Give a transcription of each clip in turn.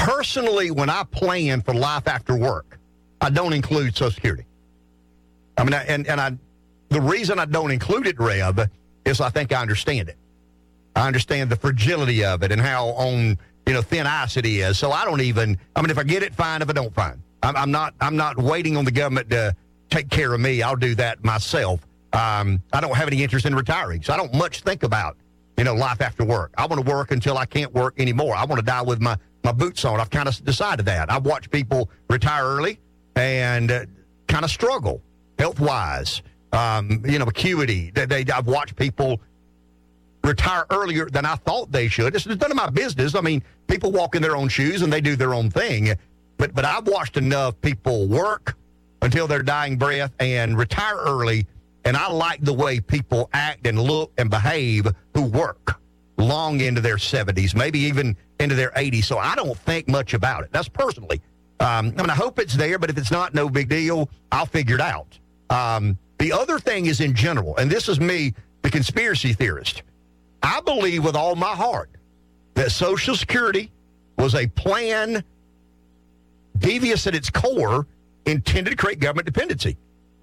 Personally, when I plan for life after work, I don't include Social Security. I mean, the reason I don't include it, Rev, is I think I understand it. I understand the fragility of it and how on thin ice it is. So I don't even. I mean, if I get it, fine. If I don't, fine. I'm not waiting on the government to take care of me. I'll do that myself. I don't have any interest in retiring, so I don't much think about life after work. I want to work until I can't work anymore. I want to die with my boots on. I've kind of decided that. I've watched people retire early and kind of struggle health-wise, acuity. I've watched people retire earlier than I thought they should. It's none of my business. I mean, people walk in their own shoes and they do their own thing. But I've watched enough people work until their dying breath and retire early, and I like the way people act and look and behave who work long into their 70s, maybe even into their 80s. So I don't think much about it. That's personally. I hope it's there, but if it's not, no big deal. I'll figure it out. The other thing is in general, and this is me, the conspiracy theorist. I believe with all my heart that Social Security was a plan, devious at its core, intended to create government dependency.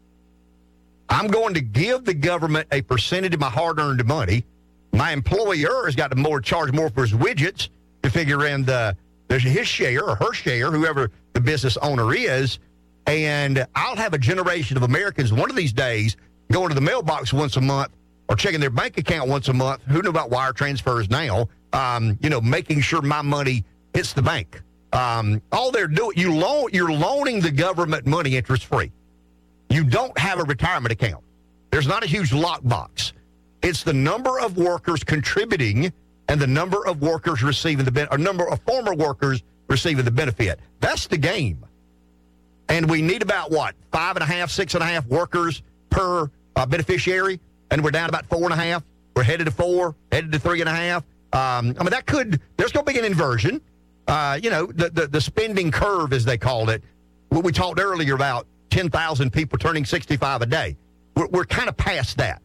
I'm going to give the government a percentage of my hard-earned money. My employer has got to charge more for his widgets to figure in his share or her share, whoever the business owner is, and I'll have a generation of Americans one of these days going to the mailbox once a month or checking their bank account once a month. Who knew about wire transfers now? Making sure my money hits the bank. All they're doing, you're loaning the government money interest-free. You don't have a retirement account. There's not a huge lockbox. It's the number of workers contributing and the number of workers receiving number of former workers receiving the benefit. That's the game. And we need about, 5.5, 6.5 workers per beneficiary, and we're down about 4.5. We're headed to 4, headed to 3.5. There's going to be an inversion. The spending curve, as they called it. What we talked earlier about 10,000 people turning 65 a day. We're kind of past that.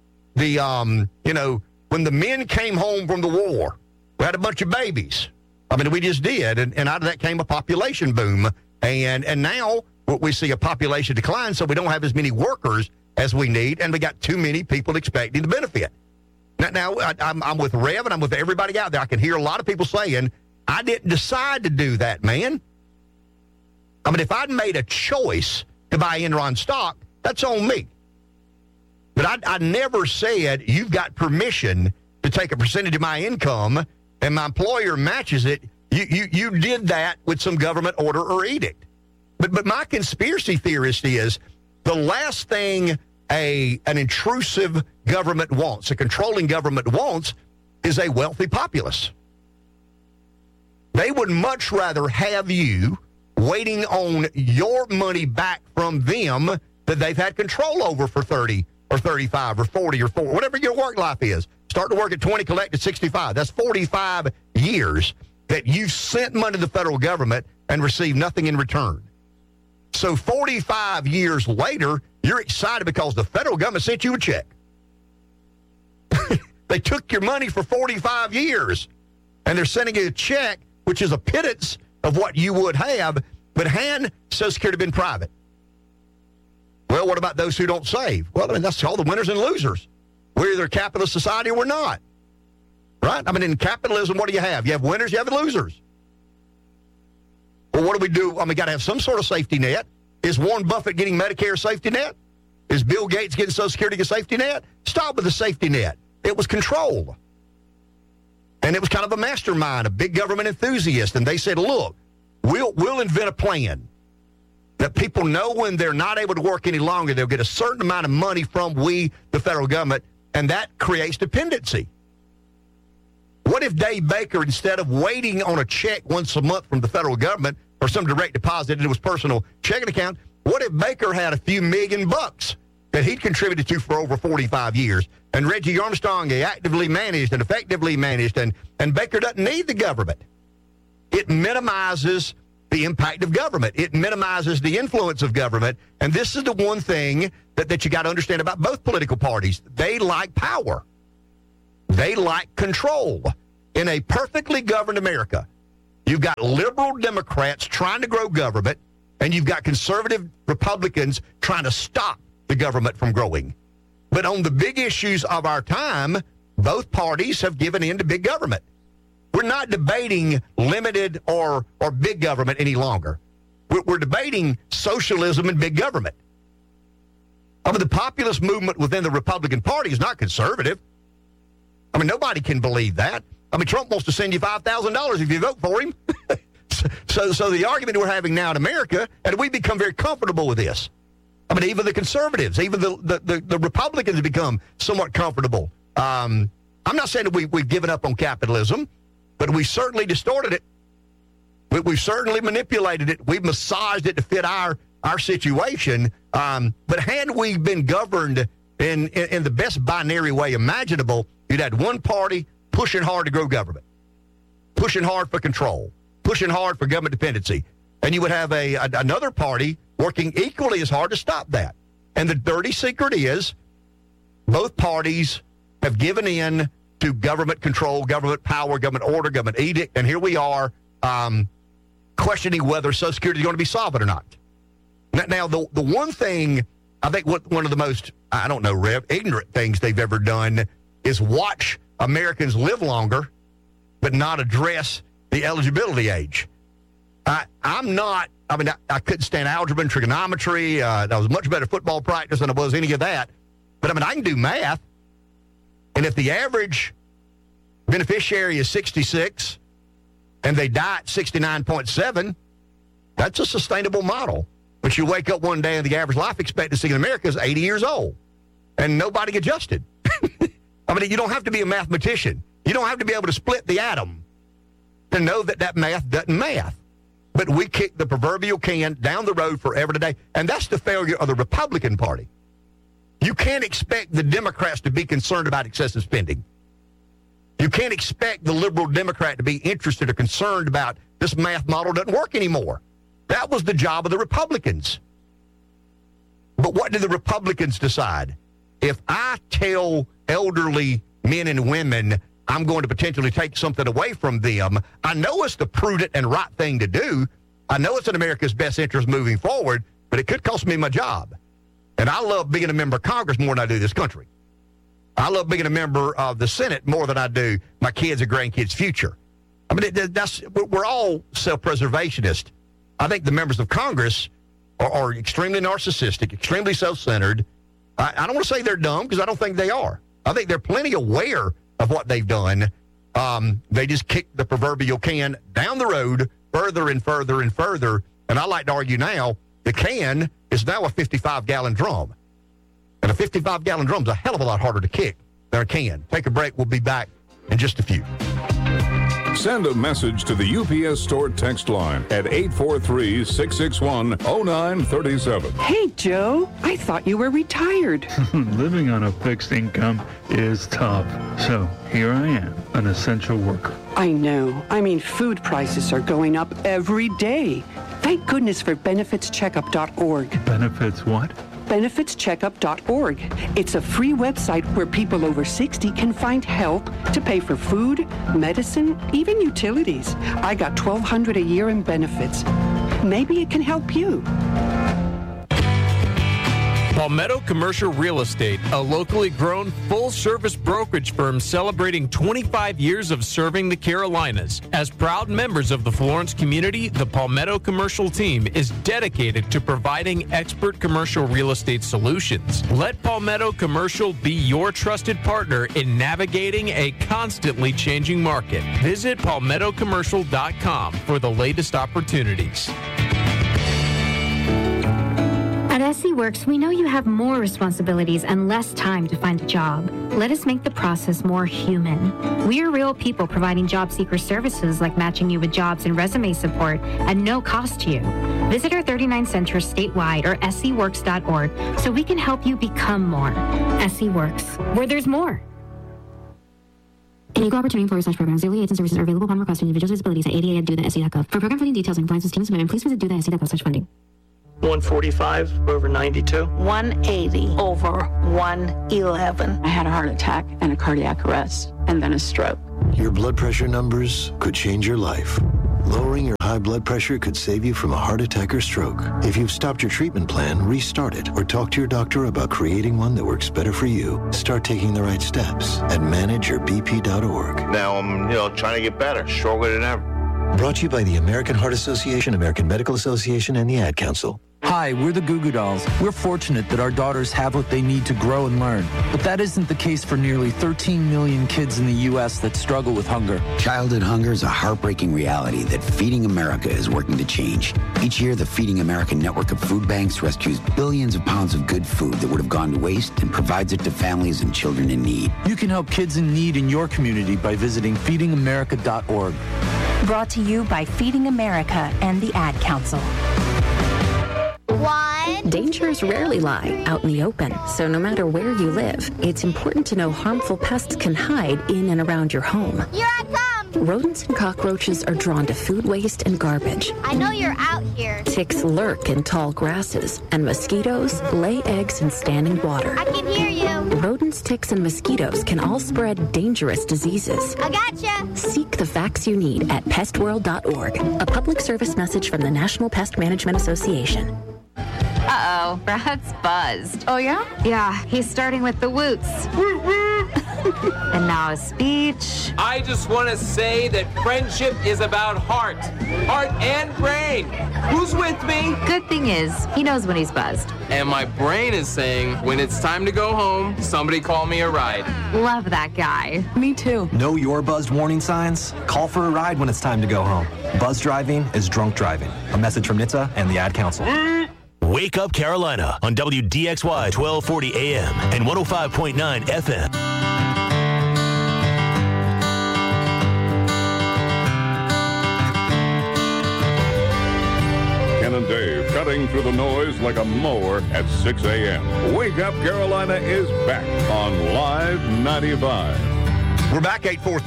When the men came home from the war, we had a bunch of babies. I mean, we just did, and out of that came a population boom. And now we see a population decline, so we don't have as many workers as we need, and we got too many people expecting the benefit. Now I'm with Rev, and I'm with everybody out there. I can hear a lot of people saying, I didn't decide to do that, man. I mean, if I'd made a choice to buy Enron stock, that's on me. But I never said you've got permission to take a percentage of my income and my employer matches it. You did that with some government order or edict. But my conspiracy theorist is the last thing an intrusive government wants, a controlling government wants, is a wealthy populace. They would much rather have you waiting on your money back from them that they've had control over for 30 or 35 or 40 or 40, whatever your work life is. Start to work at 20, collect at 65. That's 45 years that you've sent money to the federal government and received nothing in return. So 45 years later, you're excited because the federal government sent you a check. They took your money for 45 years, and they're sending you a check, which is a pittance of what you would have, but hand Social Security been private. Well, what about those who don't save? Well, I mean, that's all the winners and losers. We're either a capitalist society or we're not. Right? I mean, in capitalism, what do? You have winners, you have losers. Well, what do we do? I mean, got to have some sort of safety net. Is Warren Buffett getting Medicare safety net? Is Bill Gates getting Social Security safety net? Stop with the safety net. It was controlled. And it was kind of a mastermind, a big government enthusiast. And they said, look, we'll invent a plan that people know when they're not able to work any longer, they'll get a certain amount of money from the federal government, and that creates dependency. What if Dave Baker, instead of waiting on a check once a month from the federal government or some direct deposit into his personal checking account, what if Baker had a few $1 million that he'd contributed to for over 45 years, and Reggie Armstrong actively managed and effectively managed, and Baker doesn't need the government? It minimizes the impact of government. It minimizes the influence of government, and this is the one thing that you got to understand about both political parties. They like power. They like control. In a perfectly governed America, You've got liberal Democrats trying to grow government, and you've got conservative Republicans trying to stop the government from growing. But on the big issues of our time, both parties have given in to big government. We're not debating limited or big government any longer. We're debating socialism and big government. I mean, the populist movement within the Republican Party is not conservative. I mean, nobody can believe that. I mean, Trump wants to send you $5,000 if you vote for him. So the argument we're having now in America, and we become very comfortable with this. I mean, even the conservatives, even the Republicans have become somewhat comfortable. I'm not saying that we've given up on capitalism, but we certainly distorted it. We've certainly manipulated it. We've massaged it to fit our situation. But had we been governed in the best binary way imaginable, you'd had one party pushing hard to grow government, pushing hard for control, pushing hard for government dependency. And you would have another party working equally as hard to stop that. And the dirty secret is both parties have given in to government control, government power, government order, government edict. And here we are questioning whether Social Security is going to be solvent or not. Now, the one thing, I think one of the most, I don't know, Rev, ignorant things they've ever done is watch Americans live longer, but not address the eligibility age. I couldn't stand algebra and trigonometry. That was much better football practice than it was any of that. But, I can do math. And if the average beneficiary is 66 and they die at 69.7, that's a sustainable model. But you wake up one day and the average life expectancy in America is 80 years old. And nobody adjusted. You don't have to be a mathematician. You don't have to be able to split the atom to know that math doesn't math. But we kick the proverbial can down the road forever today. And that's the failure of the Republican Party. You can't expect the Democrats to be concerned about excessive spending. You can't expect the liberal Democrat to be interested or concerned about this math model doesn't work anymore. That was the job of the Republicans. But what did the Republicans decide? If I tell elderly men and women I'm going to potentially take something away from them, I know it's the prudent and right thing to do. I know it's in America's best interest moving forward, but it could cost me my job. And I love being a member of Congress more than I do this country. I love being a member of the Senate more than I do my kids' and grandkids' future. We're all self-preservationists. I think the members of Congress are extremely narcissistic, extremely self-centered. I don't want to say they're dumb because I don't think they are. I think they're plenty aware of what they've done. They just kick the proverbial can down the road further and further and further. And I like to argue now, the can is now a 55-gallon drum. And a 55-gallon drum is a hell of a lot harder to kick than a can. Take a break. We'll be back in just a few. Send a message to the UPS Store text line at 843-661-0937. Hey, Joe, I thought you were retired. Living on a fixed income is tough. So here I am, an essential worker. I know. Food prices are going up every day. Thank goodness for benefitscheckup.org. Benefits what? benefitscheckup.org. It's a free website where people over 60 can find help to pay for food, medicine, even utilities. I got $1,200 a year in benefits. Maybe it can help you. Palmetto Commercial Real Estate, a locally grown full-service brokerage firm celebrating 25 years of serving the Carolinas. As proud members of the Florence community, the Palmetto Commercial team is dedicated to providing expert commercial real estate solutions. Let Palmetto Commercial be your trusted partner in navigating a constantly changing market. Visit palmettocommercial.com for the latest opportunities. At SE Works, we know you have more responsibilities and less time to find a job. Let us make the process more human. We are real people providing job seeker services like matching you with jobs and resume support at no cost to you. Visit our 39 centers statewide or seworks.org so we can help you become more. SE Works, where there's more. An equal opportunity employer/programs. Daily aids and services are available upon request to individuals with disabilities at ada@do.se.gov. For program funding details and compliance with team submission, please visit do.se.gov/funding. 145 over 92. 180 over 111. I had a heart attack and a cardiac arrest and then a stroke. Your blood pressure numbers could change your life. Lowering your high blood pressure could save you from a heart attack or stroke. If you've stopped your treatment plan, restart it or talk to your doctor about creating one that works better for you. Start taking the right steps at manageyourbp.org. Now I'm, trying to get better, stronger than ever. Brought to you by the American Heart Association, American Medical Association, and the Ad Council. Hi, we're the Goo Goo Dolls. We're fortunate that our daughters have what they need to grow and learn. But that isn't the case for nearly 13 million kids in the U.S. that struggle with hunger. Childhood hunger is a heartbreaking reality that Feeding America is working to change. Each year, the Feeding America network of food banks rescues billions of pounds of good food that would have gone to waste and provides it to families and children in need. You can help kids in need in your community by visiting feedingamerica.org. Brought to you by Feeding America and the Ad Council. Dangers rarely lie out in the open, so no matter where you live, it's important to know harmful pests can hide in and around your home. Here I come! Rodents and cockroaches are drawn to food waste and garbage. I know you're out here. Ticks lurk in tall grasses, and mosquitoes lay eggs in standing water. I can hear you. Rodents, ticks, and mosquitoes can all spread dangerous diseases. I gotcha. Seek the facts you need at pestworld.org. A public service message from the National Pest Management Association. Uh-oh, Brad's buzzed. Oh, yeah? Yeah, he's starting with the woots. And now a speech. I just want to say that friendship is about heart and brain. Who's with me? Good thing is, he knows when he's buzzed. And my brain is saying, when it's time to go home, somebody call me a ride. Love that guy. Me too. Know your buzzed warning signs? Call for a ride when it's time to go home. Buzz driving is drunk driving. A message from NHTSA and the Ad Council. Wake Up Carolina on WDXY 1240 AM and 105.9 FM. Ken and Dave cutting through the noise like a mower at 6 a.m. Wake Up Carolina is back on Live 95. We're back,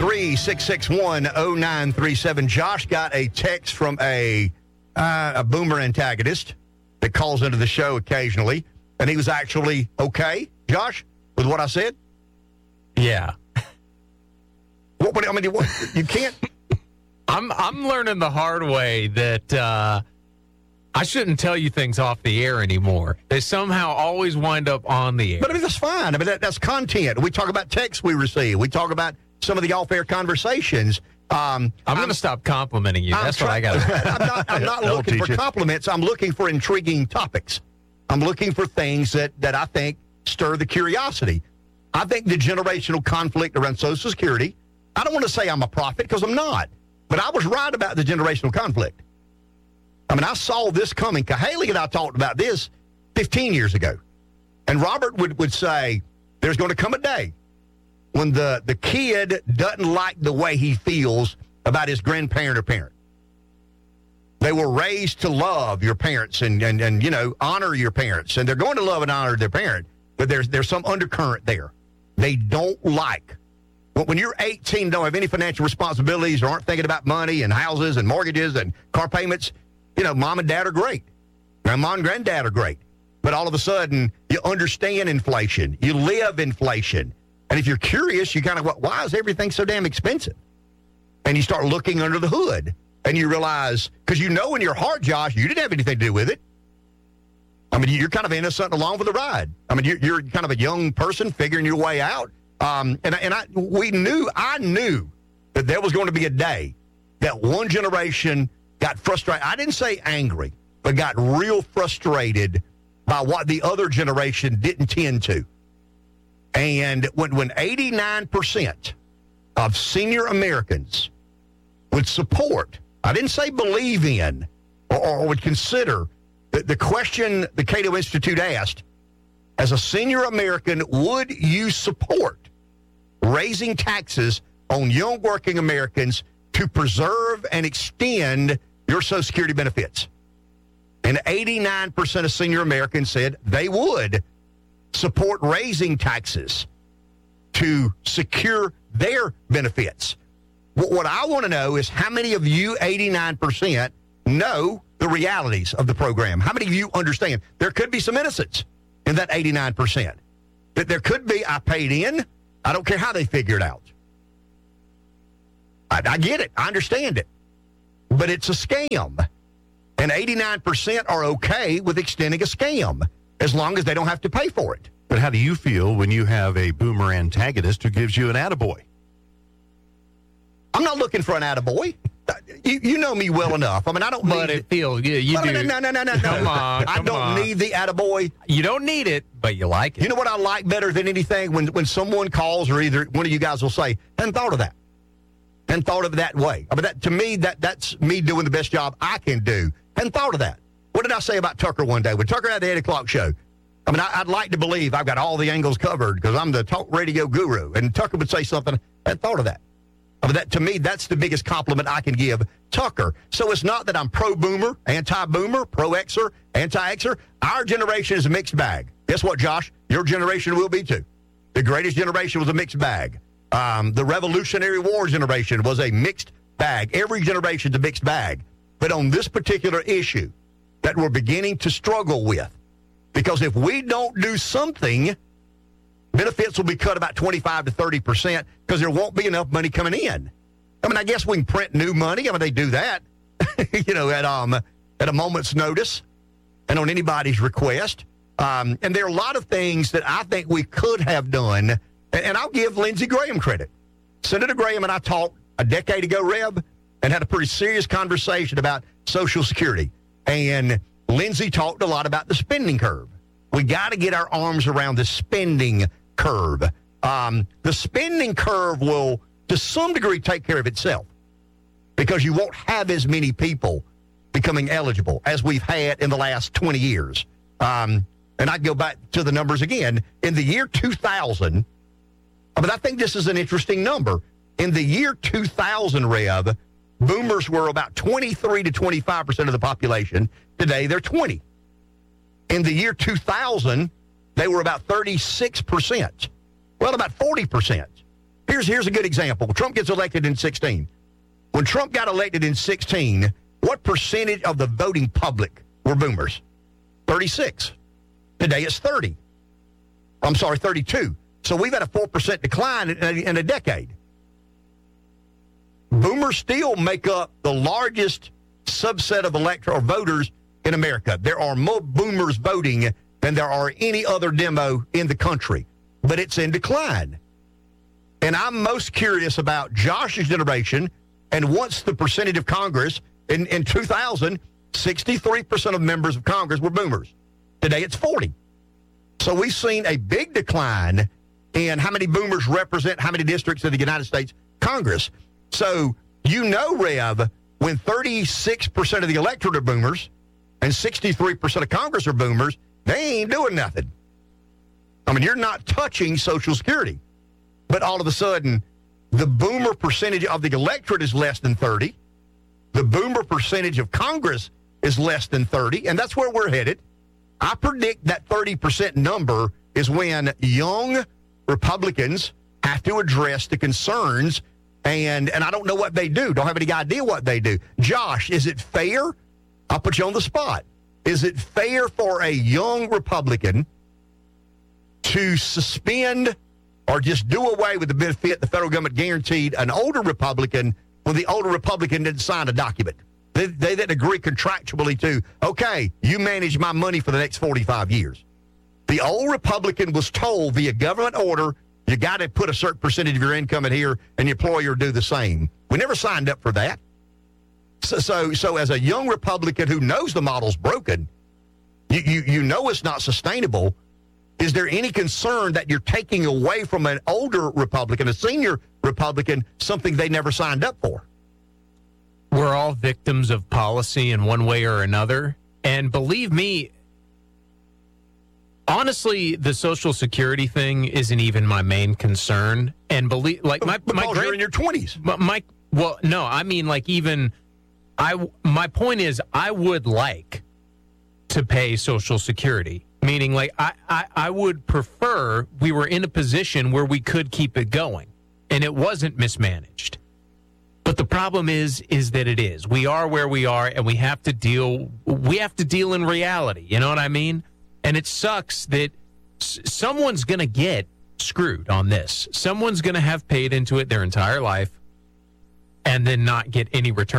843-661-0937. Josh got a text from a boomer antagonist that calls into the show occasionally, and he was actually okay, Josh, with what I said? Yeah. What you can't... I'm learning the hard way that I shouldn't tell you things off the air anymore. They somehow always wind up on the air. But that's fine. That's content. We talk about texts we receive. We talk about some of the off-air conversations. I'm going to stop complimenting you. That's what I got. I'm not looking for compliments. I'm looking for intriguing topics. I'm looking for things that I think stir the curiosity. I think the generational conflict around Social Security, I don't want to say I'm a prophet because I'm not, but I was right about the generational conflict. I saw this coming. Haley and I talked about this 15 years ago. And Robert would say, there's going to come a day when the kid doesn't like the way he feels about his grandparent or parent. They were raised to love your parents and honor your parents. And they're going to love and honor their parent. But there's some undercurrent there. They don't like. When you're 18, don't have any financial responsibilities or aren't thinking about money and houses and mortgages and car payments, mom and dad are great. Grandma and granddad are great. But all of a sudden, you understand inflation. You live inflation. And if you're curious, you kind of, why is everything so damn expensive? And you start looking under the hood, and you realize, because in your heart, Josh, you didn't have anything to do with it. You're kind of innocent along for the ride. You're kind of a young person figuring your way out. I knew that there was going to be a day that one generation got frustrated. I didn't say angry, but got real frustrated by what the other generation didn't tend to. And when 89% of senior Americans would support, I didn't say believe in, or would consider, the question the Cato Institute asked, as a senior American, would you support raising taxes on young working Americans to preserve and extend your Social Security benefits? And 89% of senior Americans said they would support raising taxes to secure their benefits. What I want to know is how many of you, 89%, know the realities of the program? How many of you understand? There could be some innocence in that 89%. That there could be, I paid in, I don't care how they figure it out. I get it. I understand it. but it's a scam. And 89% are okay with extending a scam as long as they don't have to pay for it. But how do you feel when you have a boomer antagonist who gives you an attaboy? I'm not looking for an attaboy. You know me well enough. I mean, I don't need But it feels, yeah, you do. No. Come on, I don't need the attaboy. You don't need it, but you like it. You know what I like better than anything? When someone calls, or either one of you guys will say, hadn't thought of that. Hadn't thought of it that way. I mean, to me, that's me doing the best job I can do. Hadn't thought of that. What did I say about Tucker one day? When Tucker had the 8 o'clock show, I mean, I'd like to believe I've got all the angles covered because I'm the talk radio guru. And Tucker would say something, I hadn't thought of that. I mean, to me, that's the biggest compliment I can give Tucker. So it's not that I'm pro-boomer, anti-boomer, pro-Xer, anti-Xer. Our generation is a mixed bag. Guess what, Josh? Your generation will be too. The greatest generation was a mixed bag. The Revolutionary War generation was a mixed bag. Every generation's a mixed bag. But on this particular issue that we're beginning to struggle with, because if we don't do something, benefits will be cut about 25 to 30% because there won't be enough money coming in. I mean, I guess we can print new money. I mean, they do that, at a moment's notice and on anybody's request. And there are a lot of things that I think we could have done. And I'll give Lindsey Graham credit. Senator Graham and I talked a decade ago, Reb, and had a pretty serious conversation about Social Security. And Lindsey talked a lot about the spending curve. We got to get our arms around the spending curve. The spending curve will, to some degree, take care of itself because you won't have as many people becoming eligible as we've had in the last 20 years. And I go back to the numbers again. In the year 2000, but I think this is an interesting number. In the year 2000, Rev, boomers were about 23 to 25% of the population. Today, they're 20. In the year 2000, they were about 36%. Well, about 40%. Here's a good example. Trump gets elected in 16. When Trump got elected in 16, what percentage of the voting public were boomers? 36. Today, it's 30. I'm sorry, 32. So we've had a 4% decline in a decade. Boomers still make up the largest subset of electoral voters in America. There are more boomers voting than there are any other demo in the country, but it's in decline. And I'm most curious about Josh's generation, and once the percentage of Congress, in 2000, 63% of members of Congress were boomers. Today it's 40. So we've seen a big decline in how many boomers represent how many districts in the United States Congress. So, Rev, when 36% of the electorate are boomers and 63% of Congress are boomers, they ain't doing nothing. I mean, you're not touching Social Security. But all of a sudden, the boomer percentage of the electorate is less than 30. The boomer percentage of Congress is less than 30, and that's where we're headed. I predict that 30% number is when young Republicans have to address the concerns, and I don't know what they do. Don't have any idea what they do. Josh, is it fair? I'll put you on the spot. Is it fair for a young Republican to suspend or just do away with the benefit the federal government guaranteed an older Republican when the older Republican didn't sign a document? They didn't agree contractually to, okay, you manage my money for the next 45 years. The old Republican was told via government order, you got to put a certain percentage of your income in here and your employer do the same. We never signed up for that. So as a young Republican who knows the model's broken, you know it's not sustainable. Is there any concern that you're taking away from an older Republican, a senior Republican, something they never signed up for? We're all victims of policy in one way or another. And believe me, honestly, the Social Security thing isn't even my main concern. And believe, like my you're in your 20s. My point is, I would like to pay Social Security. Meaning, like, I would prefer we were in a position where we could keep it going and it wasn't mismanaged. But the problem is that it is. We are where we are, and we have to deal in reality. You know what I mean? And it sucks that someone's going to get screwed on this. Someone's going to have paid into it their entire life and then not get any return on it.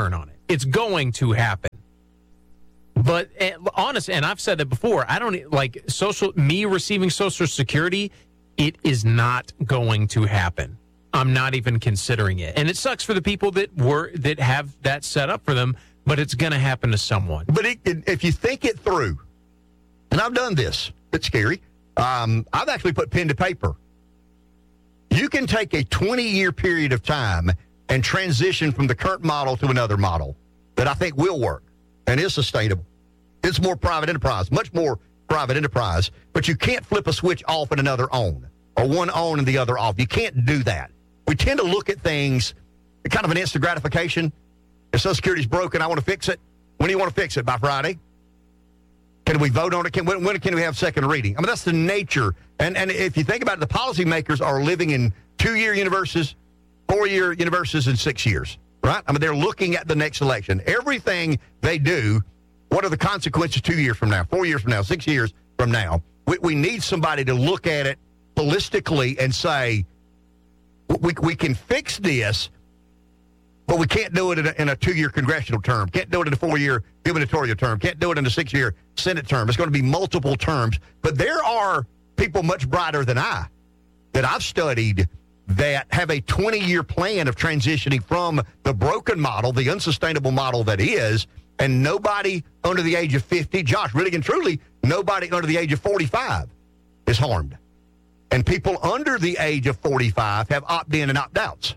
It's going to happen. But honestly, and I've said that before, I don't like me receiving Social Security. It is not going to happen. I'm not even considering it. And it sucks for the people that have that set up for them, but it's going to happen to someone. But if you think it through, and I've done this, it's scary. I've actually put pen to paper. You can take a 20-year period of time and transition from the current model to another model that I think will work and is sustainable. It's more private enterprise, much more private enterprise, but you can't flip a switch off and another on, or one on and the other off. You can't do that. We tend to look at things kind of an instant gratification. If Social Security's broken, I want to fix it. When do you want to fix it? By Friday? Can we vote on it? When can we have second reading? I mean, that's the nature. And if you think about it, the policymakers are living in 2-year universes, 4-year universes, and 6 years, right? I mean, they're looking at the next election. Everything they do, what are the consequences 2 years from now, 4 years from now, 6 years from now? We need somebody to look at it holistically and say, we can fix this, but we can't do it in a 2-year congressional term. Can't do it in a 4-year gubernatorial term. Can't do it in a 6-year Senate term. It's going to be multiple terms. But there are people much brighter than I that I've studied that have a 20-year plan of transitioning from the broken model, the unsustainable model that is, and nobody under the age of 50, Josh, really and truly, nobody under the age of 45 is harmed. And people under the age of 45 have opt-in and opt-outs.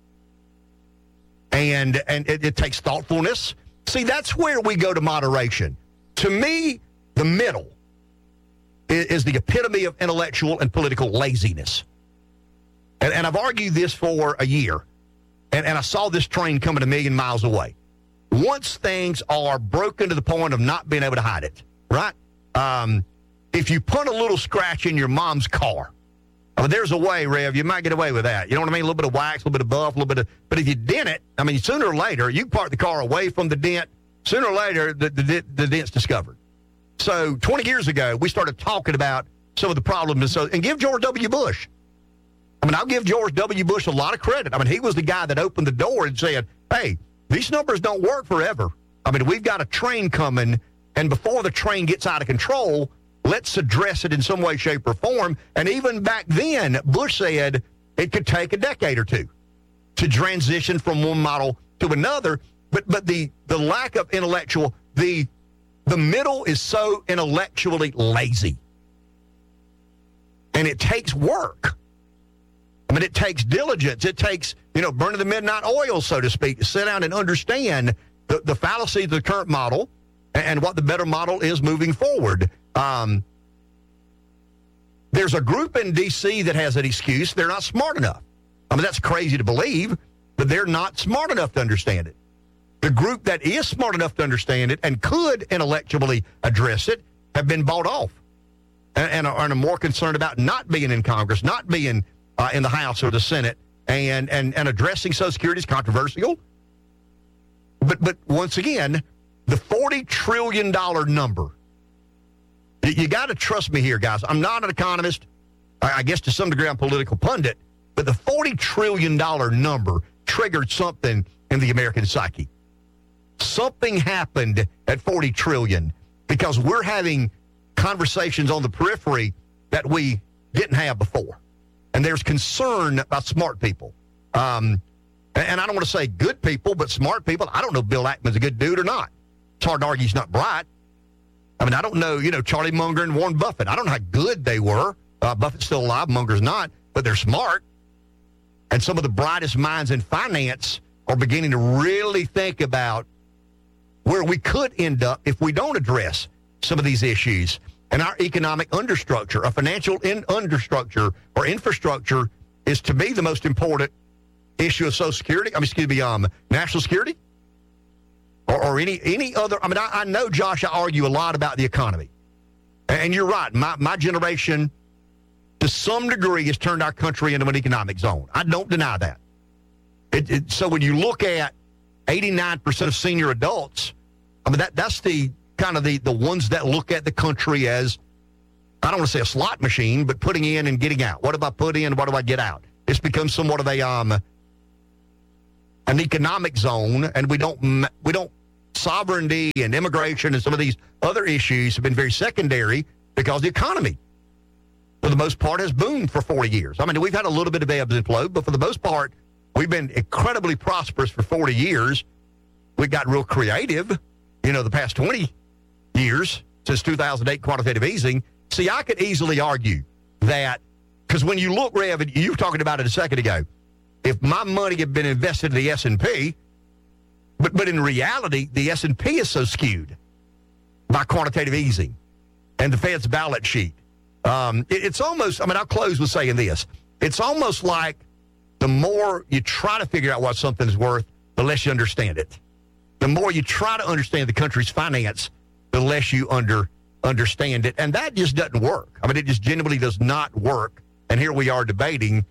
And it takes thoughtfulness. See, that's where we go to moderation. To me, the middle is the epitome of intellectual and political laziness. And I've argued this for a year. And I saw this train coming a million miles away. Once things are broken to the point of not being able to hide it, right? If you put a little scratch in your mom's car, I mean, there's a way, Rev, you might get away with that. You know what I mean? A little bit of wax, a little bit of buff, a little bit of... But if you dent it, I mean, sooner or later, you park the car away from the dent. Sooner or later, the dent's discovered. So 20 years ago, we started talking about some of the problems. And give George W. Bush. I mean, I'll give George W. Bush a lot of credit. I mean, he was the guy that opened the door and said, hey, these numbers don't work forever. I mean, we've got a train coming, and before the train gets out of control, let's address it in some way, shape, or form. And even back then, Bush said it could take a decade or two to transition from one model to another. But the lack of intellectual, the middle is so intellectually lazy. And it takes work. I mean, it takes diligence. It takes, burning the midnight oil, so to speak, to sit down and understand the fallacy of the current model and what the better model is moving forward. There's a group in D.C. that has an excuse. They're not smart enough. I mean, that's crazy to believe, but they're not smart enough to understand it. The group that is smart enough to understand it and could intellectually address it have been bought off and are more concerned about not being in Congress, not being in the House or the Senate, and addressing Social Security is controversial. But once again, the $40 trillion number, you got to trust me here, guys. I'm not an economist. I guess to some degree I'm a political pundit, but the $40 trillion number triggered something in the American psyche. Something happened at 40 trillion because we're having conversations on the periphery that we didn't have before. And there's concern about smart people. And I don't want to say good people, but smart people. I don't know if Bill Ackman's a good dude or not. It's hard to argue he's not bright. I mean, I don't know, Charlie Munger and Warren Buffett. I don't know how good they were. Buffett's still alive, Munger's not, but they're smart. And some of the brightest minds in finance are beginning to really think about where we could end up if we don't address some of these issues. And our economic understructure, a financial understructure or infrastructure is, to me, the most important issue of Social Security. National security or any other. I mean, I know, Josh, I argue a lot about the economy. And you're right. My generation, to some degree, has turned our country into an economic zone. I don't deny that. So when you look at 89% of senior adults, I mean, that's the kind of the ones that look at the country as, I don't want to say a slot machine, but putting in and getting out. What do I put in? What do I get out? It's become somewhat of an an economic zone, and we don't sovereignty and immigration and some of these other issues have been very secondary because the economy, for the most part, has boomed for 40 years. I mean, we've had a little bit of ebbs and flow, but for the most part, we've been incredibly prosperous for 40 years. We got real creative, the past 20 years since 2008 quantitative easing. See, I could easily argue that, because when you look, Rev, and you were talking about it a second ago, if my money had been invested in the S&P, but in reality, the S&P is so skewed by quantitative easing and the Fed's balance sheet. It's almost, I'll close with saying this. It's almost like the more you try to figure out what something is worth, the less you understand it. The more you try to understand the country's finance, the less you understand it. And that just doesn't work. It just genuinely does not work. And here we are debating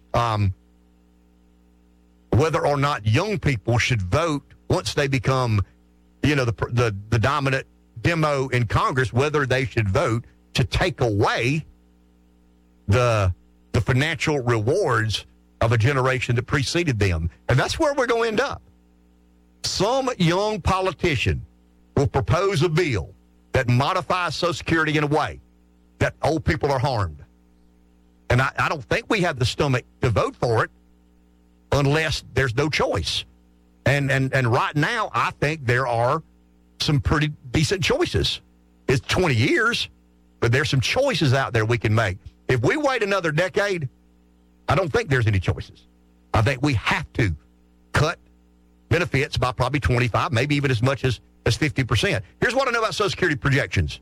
whether or not young people should vote once they become, the dominant demo in Congress, whether they should vote to take away the financial rewards of a generation that preceded them. And that's where we're going to end up. Some young politician will propose a bill that modifies Social Security in a way that old people are harmed. And I don't think we have the stomach to vote for it unless there's no choice. And right now, I think there are some pretty decent choices. It's 20 years, but there's some choices out there we can make. If we wait another decade, I don't think there's any choices. I think we have to cut benefits by probably 25, maybe even as much as 50%. Here's what I know about Social Security projections.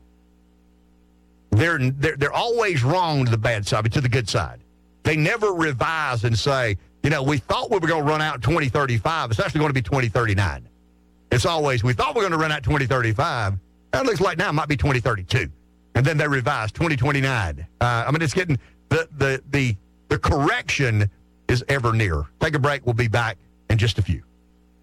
They're always wrong to the bad side, but to the good side. They never revise and say, we thought we were going to run out in 2035. It's actually going to be 2039. It's always, we thought we were going to run out 2035. That looks like now it might be 2032. And then they revise 2029. It's getting, the correction is ever nearer. Take a break. We'll be back in just a few.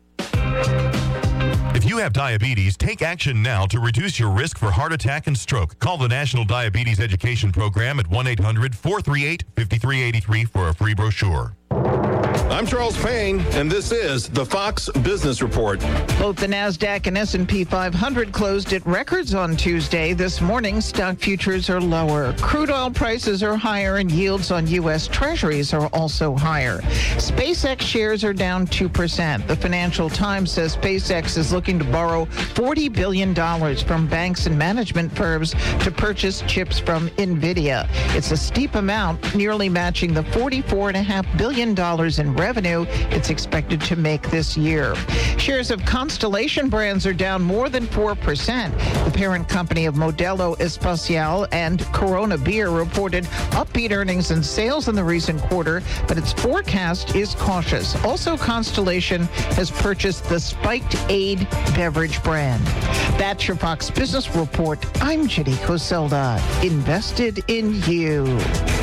If you have diabetes, take action now to reduce your risk for heart attack and stroke. Call the National Diabetes Education Program at 1-800-438-5383 for a free brochure. I'm Charles Payne, and this is the Fox Business Report. Both the NASDAQ and S&P 500 closed at records on Tuesday. This morning, stock futures are lower. Crude oil prices are higher, and yields on U.S. Treasuries are also higher. SpaceX shares are down 2%. The Financial Times says SpaceX is looking to borrow $40 billion from banks and management firms to purchase chips from NVIDIA. It's a steep amount, nearly matching the $44.5 billion in revenue it's expected to make this year. Shares of Constellation Brands are down more than 4%. The parent company of Modelo Especial and Corona Beer reported upbeat earnings and sales in the recent quarter, but its forecast is cautious. Also, Constellation has purchased the Spiked Aid beverage brand. That's your Fox Business Report. I'm Jenny Coselda. Invested in you.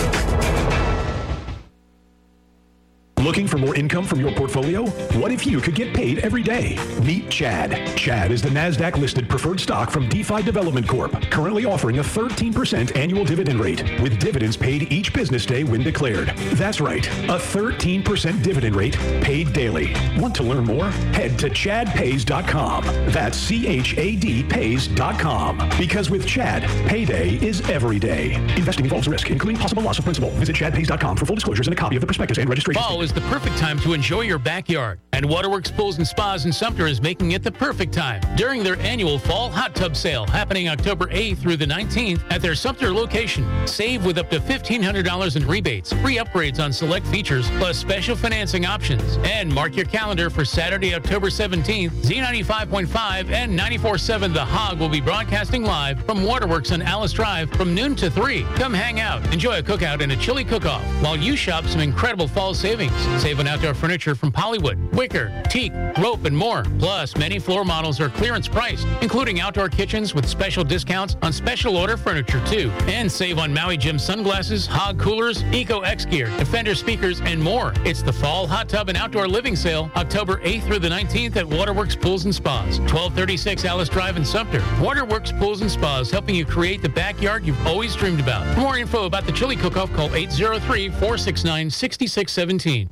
Looking for more income from your portfolio? What if you could get paid every day? Meet Chad. Chad is the NASDAQ-listed preferred stock from DeFi Development Corp., currently offering a 13% annual dividend rate, with dividends paid each business day when declared. That's right, a 13% dividend rate paid daily. Want to learn more? Head to chadpays.com. That's CHAD pays.com. Because with Chad, payday is every day. Investing involves risk, including possible loss of principal. Visit chadpays.com for full disclosures and a copy of the prospectus and registration Fall is the perfect time to enjoy your backyard, and Waterworks Pools and Spas in Sumter is making it the perfect time during their annual Fall Hot Tub Sale happening October 8th through the 19th at their Sumter location. Save with up to $1,500 in rebates, free upgrades on select features, plus special financing options. And mark your calendar for Saturday, October 17th. Z95.5 and 94.7 The Hog will be broadcasting live from Waterworks on Alice Drive from noon to 3. Come hang out, enjoy a cookout and a chili cook-off while you shop some incredible fall savings. Save on outdoor furniture from Pollywood, wicker, teak, rope, and more. Plus, many floor models are clearance priced, including outdoor kitchens with special discounts on special order furniture, too. And save on Maui Gym sunglasses, Hog coolers, Eco X gear, Defender speakers, and more. It's the Fall Hot Tub and Outdoor Living Sale, October 8th through the 19th at Waterworks Pools and Spas, 1236 Alice Drive in Sumter. Waterworks Pools and Spas, helping you create the backyard you've always dreamed about. For more info about the chili cook-off, call 803-469-6617.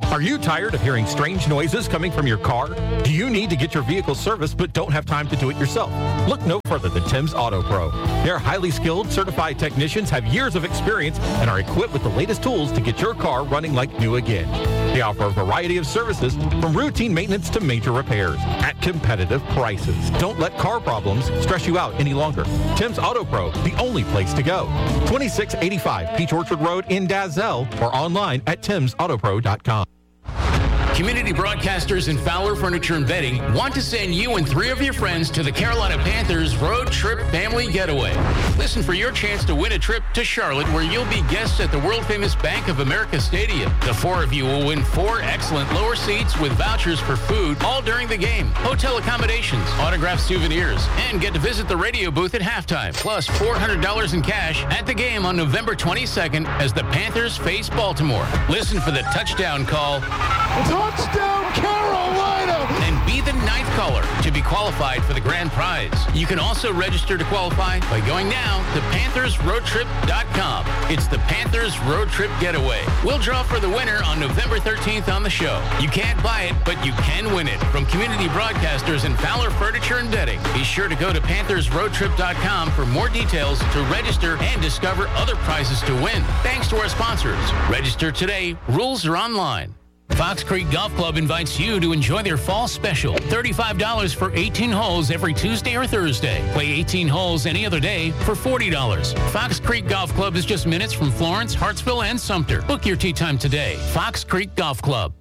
Are you tired of hearing strange noises coming from your car? Do you need to get your vehicle serviced but don't have time to do it yourself? Look no further than Tim's Auto Pro. Their highly skilled, certified technicians have years of experience and are equipped with the latest tools to get your car running like new again. They offer a variety of services from routine maintenance to major repairs at competitive prices. Don't let car problems stress you out any longer. Tim's Auto Pro, the only place to go. 2685 Peach Orchard Road in Dazzell or online at timsautopro.com. Community broadcasters in Fowler Furniture and Bedding want to send you and 3 of your friends to the Carolina Panthers Road Trip Family Getaway. Listen for your chance to win a trip to Charlotte, where you'll be guests at the world-famous Bank of America Stadium. The 4 of you will win 4 excellent lower seats with vouchers for food all during the game, hotel accommodations, autographed souvenirs, and get to visit the radio booth at halftime, plus $400 in cash at the game on November 22nd as the Panthers face Baltimore. Listen for the touchdown call. Touchdown, Carolina! And be the 9th caller to be qualified for the grand prize. You can also register to qualify by going now to PanthersRoadTrip.com. It's the Panthers Road Trip Getaway. We'll draw for the winner on November 13th on the show. You can't buy it, but you can win it from community broadcasters in Fowler Furniture and Bedding. Be sure to go to PanthersRoadTrip.com for more details to register and discover other prizes to win. Thanks to our sponsors. Register today. Rules are online. Fox Creek Golf Club invites you to enjoy their fall special. $35 for 18 holes every Tuesday or Thursday. Play 18 holes any other day for $40. Fox Creek Golf Club is just minutes from Florence, Hartsville, and Sumter. Book your tee time today. Fox Creek Golf Club.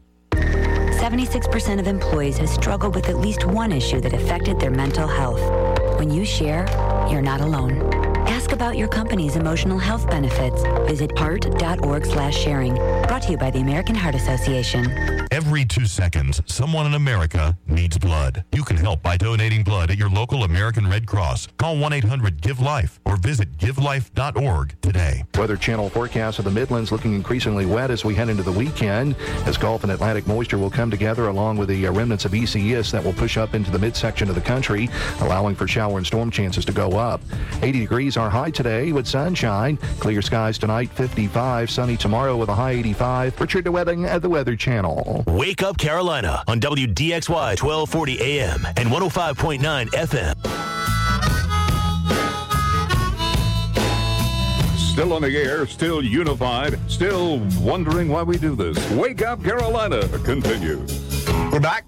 76% of employees have struggled with at least one issue that affected their mental health. When you share, you're not alone. Ask about your company's emotional health benefits. Visit heart.org/sharing. Brought to you by the American Heart Association. Every 2 seconds, someone in America needs blood. You can help by donating blood at your local American Red Cross. Call 1-800-GIVE-LIFE or visit givelife.org today. Weather Channel forecast of the Midlands looking increasingly wet as we head into the weekend, as Gulf and Atlantic moisture will come together along with the remnants of ECS that will push up into the midsection of the country, allowing for shower and storm chances to go up. 80 degrees our high today with sunshine. Clear skies tonight, 55. Sunny tomorrow with a high 85. Richard DeWetting at the Weather Channel. Wake Up Carolina on WDXY 1240 AM and 105.9 FM. Still on the air, still unified, still wondering why we do this. Wake Up Carolina continues. We're back,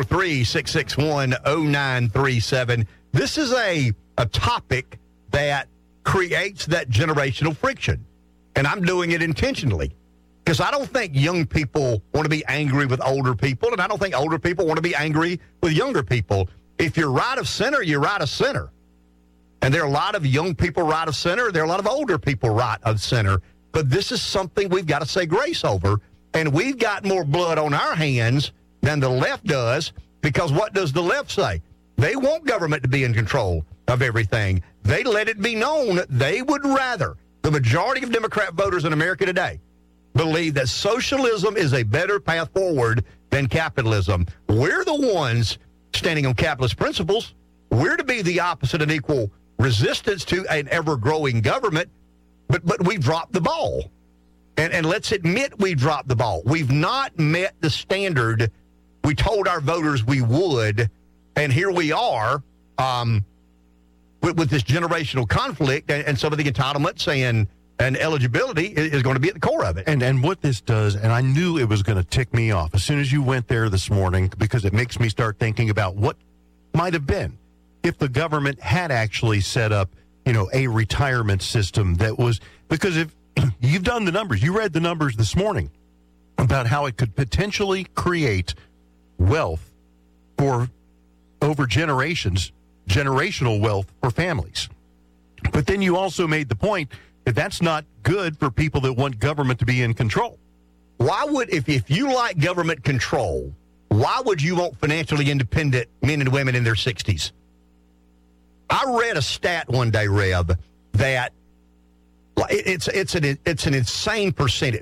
843-661-0937. This is a topic that creates that generational friction. And I'm doing it intentionally because I don't think young people want to be angry with older people, and I don't think older people want to be angry with younger people. If you're right of center, you're right of center. And there are a lot of young people right of center. There are a lot of older people right of center. But this is something we've got to say grace over. And we've got more blood on our hands than the left does, because what does the left say? They want government to be in control of everything. They let it be known they would rather, the majority of Democrat voters in America today, believe that socialism is a better path forward than capitalism. We're the ones standing on capitalist principles. We're to be the opposite and equal resistance to an ever-growing government, but we've dropped the ball. And let's admit we dropped the ball. We've not met the standard we told our voters we would, and here we are with this generational conflict and some of the entitlements and eligibility is going to be at the core of it. And what this does, and I knew it was going to tick me off as soon as you went there this morning, because it makes me start thinking about what might have been if the government had actually set up, a retirement system that was, because if you've done the numbers, you read the numbers this morning about how it could potentially create wealth for over generations, generational wealth for families. But then you also made the point that that's not good for people that want government to be in control. Why would, if you like government control, why would you want financially independent men and women in their 60s? I read a stat one day, Reb, that it's an insane percentage,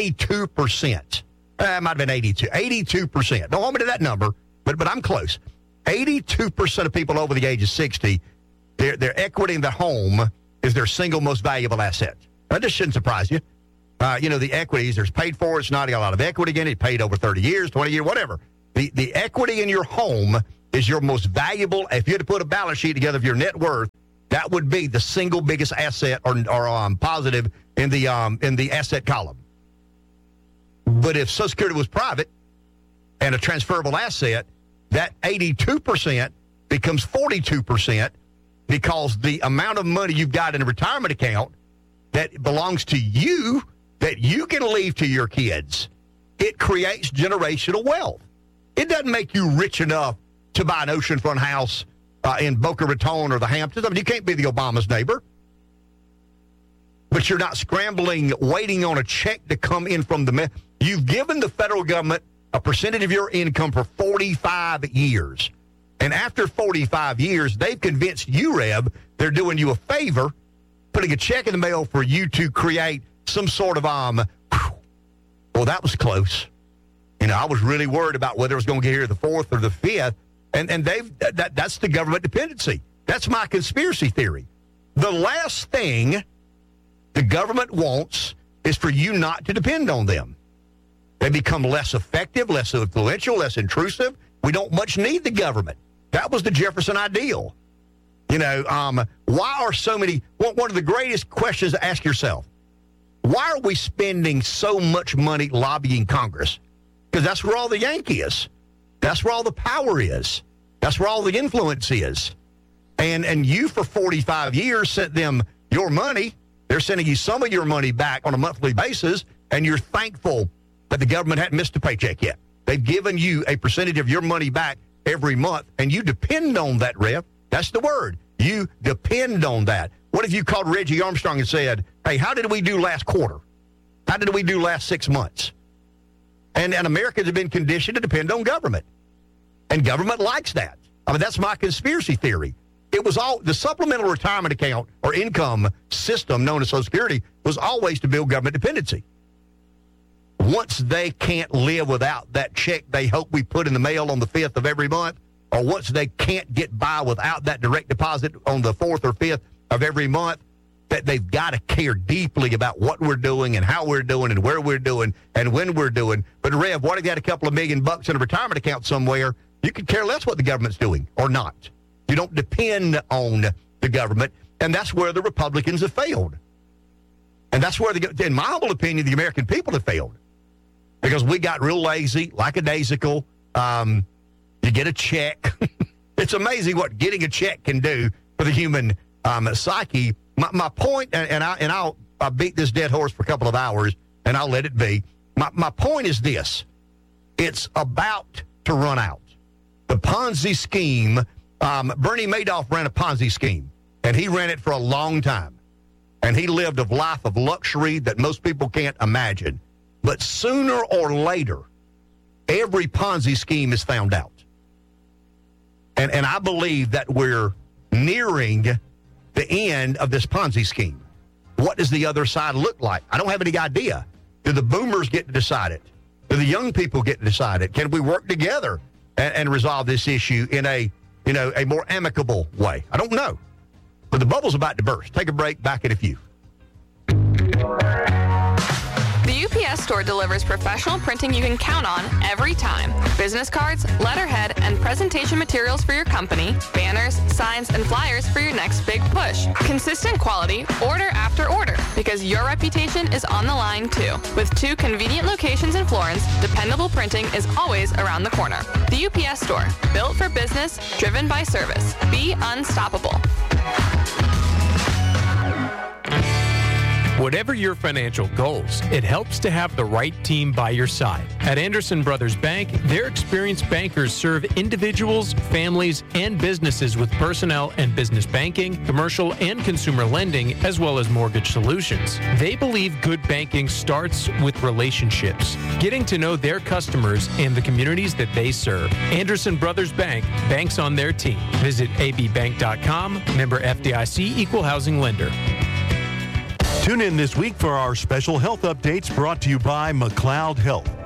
92%. It might have been 82%. Don't hold me to that number, but I'm close. 82% of people over the age of 60, their equity in the home is their single most valuable asset. That just shouldn't surprise you. the equities. There's paid for. It's not got a lot of equity in it. Paid over 30 years, 20 years, whatever. The equity in your home is your most valuable. If you had to put a balance sheet together of your net worth, that would be the single biggest asset or positive in the asset column. But if Social Security was private and a transferable asset, that 82% becomes 42% because the amount of money you've got in a retirement account that belongs to you that you can leave to your kids, it creates generational wealth. It doesn't make you rich enough to buy an oceanfront house in Boca Raton or the Hamptons. I mean, you can't be the Obama's neighbor. But you're not scrambling, waiting on a check to come in from the... You've given the federal government a percentage of your income for 45 years. And after 45 years, they've convinced you, Rev, they're doing you a favor, putting a check in the mail for you to create some sort of... well, that was close. I was really worried about whether it was going to get here the 4th or the 5th. And that's the government dependency. That's my conspiracy theory. The last thing the government wants is for you not to depend on them. They become less effective, less influential, less intrusive. We don't much need the government. That was the Jefferson ideal. Why are so many... One of the greatest questions to ask yourself, why are we spending so much money lobbying Congress? Because that's where all the yank is. That's where all the power is. That's where all the influence is. And you, for 45 years, sent them your money. They're sending you some of your money back on a monthly basis, and you're thankful that the government hadn't missed a paycheck yet. They've given you a percentage of your money back every month, and you depend on that, Rev. That's the word. You depend on that. What if you called Reggie Armstrong and said, hey, how did we do last quarter? How did we do last 6 months? And Americans have been conditioned to depend on government. And government likes that. I mean, that's my conspiracy theory. It was all the supplemental retirement account or income system known as Social Security was always to build government dependency. Once they can't live without that check they hope we put in the mail on the 5th of every month, or once they can't get by without that direct deposit on the 4th or 5th of every month, that they've got to care deeply about what we're doing and how we're doing and where we're doing and when we're doing. But, Rev, what if you had a couple of $1 million in a retirement account somewhere? You could care less what the government's doing or not. You don't depend on the government, and that's where the Republicans have failed. And that's where, in my humble opinion, the American people have failed. Because we got real lazy, lackadaisical. You get a check. It's amazing what getting a check can do for the human psyche. My point, and I'll beat this dead horse for a couple of hours, and I'll let it be. My point is this. It's about to run out. The Ponzi scheme, Bernie Madoff ran a Ponzi scheme, and he ran it for a long time. And he lived a life of luxury that most people can't imagine. But sooner or later, every Ponzi scheme is found out. And I believe that we're nearing the end of this Ponzi scheme. What does the other side look like? I don't have any idea. Do the boomers get to decide it? Do the young people get to decide it? Can we work together and resolve this issue in a more amicable way? I don't know. But the bubble's about to burst. Take a break. Back in a few. The UPS Store delivers professional printing you can count on every time. Business cards, letterhead, and presentation materials for your company, banners, signs, and flyers for your next big push. Consistent quality, order after order, because your reputation is on the line too. With 2 convenient locations in Florence, dependable printing is always around the corner. The UPS Store, built for business, driven by service. Be unstoppable. Whatever your financial goals, it helps to have the right team by your side. At Anderson Brothers Bank, their experienced bankers serve individuals, families, and businesses with personnel and business banking, commercial and consumer lending, as well as mortgage solutions. They believe good banking starts with relationships, getting to know their customers and the communities that they serve. Anderson Brothers Bank, banks on their team. Visit abbank.com, member FDIC, equal housing lender. Tune in this week for our special health updates brought to you by McLeod Health.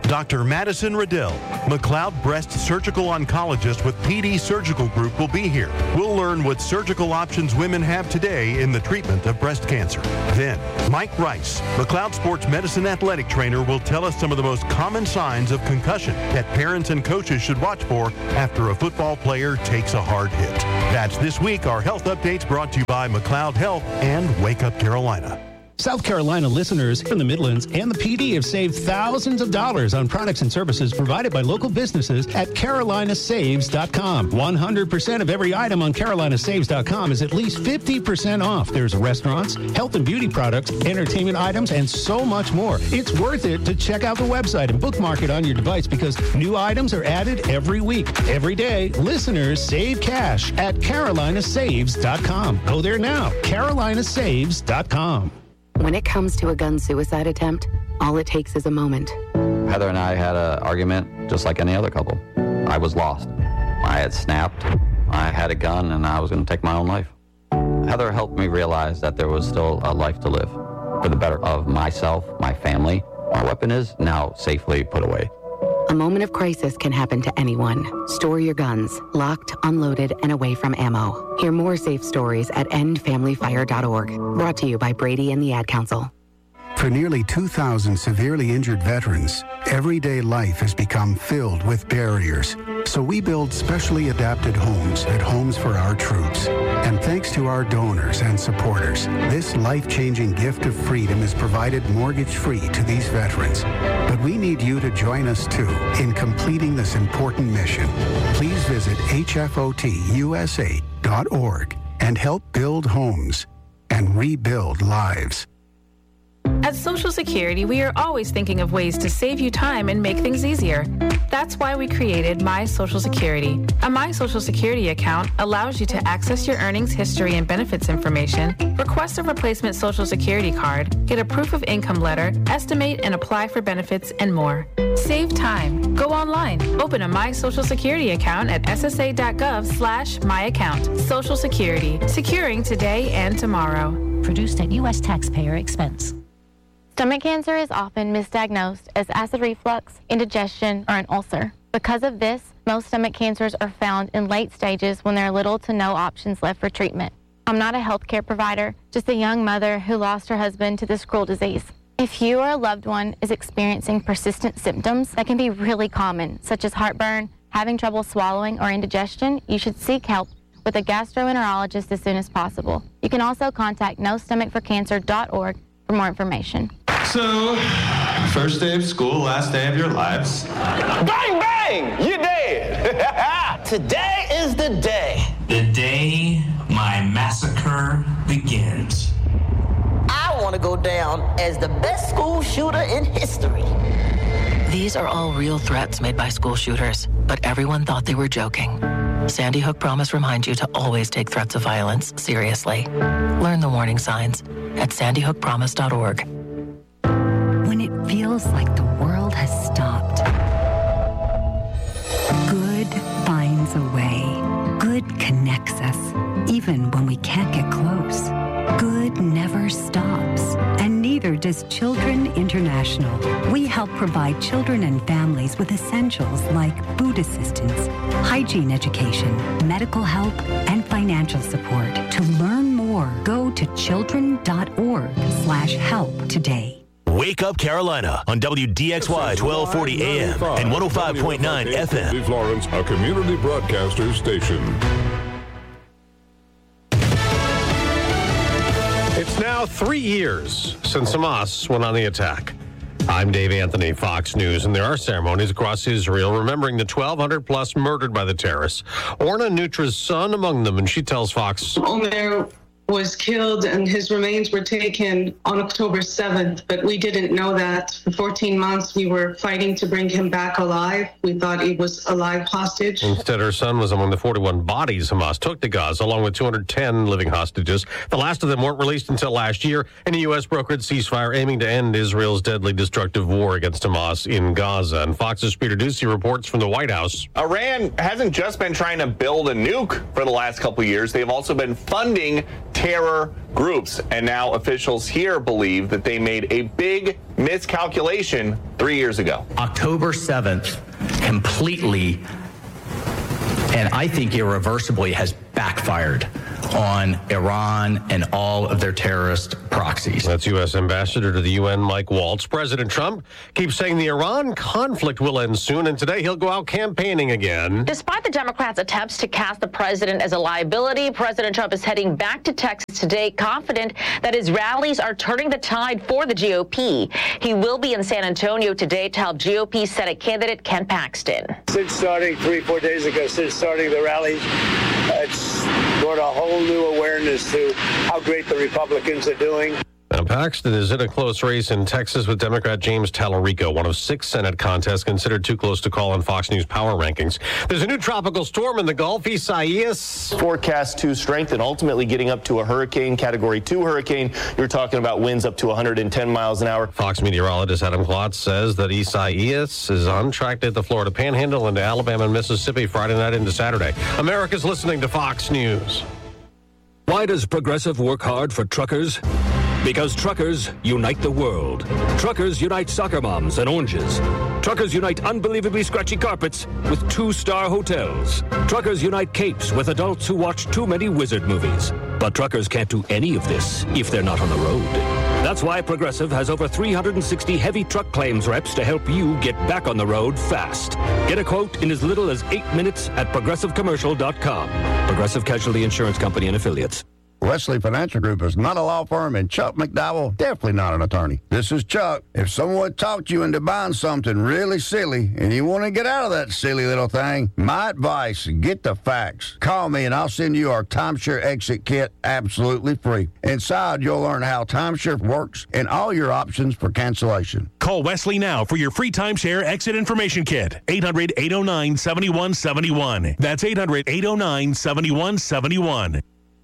Dr. Madison Riddell, McLeod Breast Surgical Oncologist with PD Surgical Group, will be here. We'll learn what surgical options women have today in the treatment of breast cancer. Then, Mike Rice, McLeod Sports Medicine athletic trainer, will tell us some of the most common signs of concussion that parents and coaches should watch for after a football player takes a hard hit. That's this week. Our health updates brought to you by McLeod Health and Wake Up Carolina. South Carolina listeners from the Midlands and the PD have saved thousands of dollars on products and services provided by local businesses at carolinasaves.com. 100% of every item on carolinasaves.com is at least 50% off. There's restaurants, health and beauty products, entertainment items, and so much more. It's worth it to check out the website and bookmark it on your device because new items are added every week. Every day, listeners save cash at carolinasaves.com. Go there now, carolinasaves.com. When it comes to a gun suicide attempt, all it takes is a moment. Heather and I had an argument just like any other couple. I was lost. I had snapped. I had a gun and I was going to take my own life. Heather helped me realize that there was still a life to live for the better of myself, my family. My weapon is now safely put away. A moment of crisis can happen to anyone. Store your guns, locked, unloaded, and away from ammo. Hear more safe stories at endfamilyfire.org. Brought to you by Brady and the Ad Council. For nearly 2,000 severely injured veterans, everyday life has become filled with barriers. So we build specially adapted homes at Homes for Our Troops. And thanks to our donors and supporters, this life-changing gift of freedom is provided mortgage-free to these veterans. But we need you to join us, too, in completing this important mission. Please visit hfotusa.org and help build homes and rebuild lives. At Social Security, we are always thinking of ways to save you time and make things easier. That's why we created My Social Security. A My Social Security account allows you to access your earnings history and benefits information, request a replacement Social Security card, get a proof of income letter, estimate and apply for benefits, and more. Save time. Go online. Open a My Social Security account at ssa.gov/myaccount. Social Security. Securing today and tomorrow. Produced at U.S. taxpayer expense. Stomach cancer is often misdiagnosed as acid reflux, indigestion, or an ulcer. Because of this, most stomach cancers are found in late stages when there are little to no options left for treatment. I'm not a healthcare provider, just a young mother who lost her husband to this cruel disease. If you or a loved one is experiencing persistent symptoms that can be really common, such as heartburn, having trouble swallowing, or indigestion, you should seek help with a gastroenterologist as soon as possible. You can also contact nostomachforcancer.org for more information. So, first day of school, last day of your lives. Bang, bang! You're dead! Today is the day. The day my massacre begins. I want to go down as the best school shooter in history. These are all real threats made by school shooters, but everyone thought they were joking. Sandy Hook Promise reminds you to always take threats of violence seriously. Learn the warning signs at sandyhookpromise.org. When it feels like the world has stopped, good finds a way. Good connects us, even when we can't get close. Good never stops, and neither does Children International. We help provide children and families with essentials like food assistance, hygiene education, medical help, and financial support. To learn more, go to children.org/help today. Wake Up Carolina on WDXY 1240 AM and 105.9 FM. Florence, a community broadcaster station. It's now 3 years since Hamas went on the attack. I'm Dave Anthony, Fox News, and there are ceremonies across Israel remembering the 1,200 plus murdered by the terrorists. Orna Nutra's son among them, and she tells Fox. Omer was killed and his remains were taken on October 7th, but we didn't know that. For 14 months, we were fighting to bring him back alive. We thought he was a live hostage. Instead, her son was among the 41 bodies Hamas took to Gaza, along with 210 living hostages. The last of them weren't released until last year in a U.S. brokered ceasefire aiming to end Israel's deadly destructive war against Hamas in Gaza. And Fox's Peter Doocy reports from the White House. Iran hasn't just been trying to build a nuke for the last couple of years. They've also been funding terror groups. And now officials here believe that they made a big miscalculation 3 years ago. October 7th completely, and I think irreversibly, has backfired on Iran and all of their terrorist proxies. That's U.S. Ambassador to the UN, Mike Waltz. President Trump keeps saying the Iran conflict will end soon, and today he'll go out campaigning again. Despite the Democrats' attempts to cast the president as a liability, President Trump is heading back to Texas today, confident that his rallies are turning the tide for the GOP. He will be in San Antonio today to help GOP Senate candidate Ken Paxton. Since starting 3-4 days ago, since starting the rallies, it's brought a whole new awareness to how great the Republicans are doing. Now, Paxton is in a close race in Texas with Democrat James Tallarico, one of 6 Senate contests considered too close to call on Fox News power rankings. There's a new tropical storm in the Gulf, Isaias. Forecast to strengthen, ultimately getting up to a hurricane, Category 2 hurricane. You're talking about winds up to 110 miles an hour. Fox meteorologist Adam Klotz says that Isaias is on track to hit the Florida Panhandle into Alabama and Mississippi Friday night into Saturday. America's listening to Fox News. Why does Progressive work hard for truckers? Because truckers unite the world. Truckers unite soccer moms and oranges. Truckers unite unbelievably scratchy carpets with 2-star hotels. Truckers unite capes with adults who watch too many wizard movies. But truckers can't do any of this if they're not on the road. That's why Progressive has over 360 heavy truck claims reps to help you get back on the road fast. Get a quote in as little as 8 minutes at ProgressiveCommercial.com. Progressive Casualty Insurance Company and Affiliates. Wesley Financial Group is not a law firm, and Chuck McDowell definitely not an attorney. This is Chuck. If someone talked you into buying something really silly and you want to get out of that silly little thing, my advice, get the facts. Call me and I'll send you our timeshare exit kit absolutely free. Inside, you'll learn how timeshare works and all your options for cancellation. Call Wesley now for your free timeshare exit information kit. 800-809-7171. That's 800-809-7171.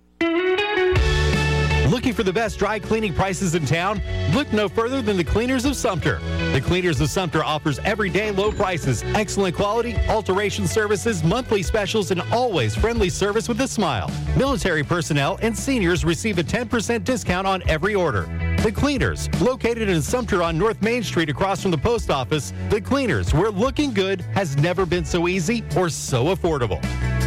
Looking for the best dry cleaning prices in town? Look no further than the Cleaners of Sumter. The Cleaners of Sumter offers everyday low prices, excellent quality, alteration services, monthly specials, and always friendly service with a smile. Military personnel and seniors receive a 10% discount on every order. The Cleaners, located in Sumter on North Main Street across from the post office. The Cleaners, where looking good has never been so easy or so affordable.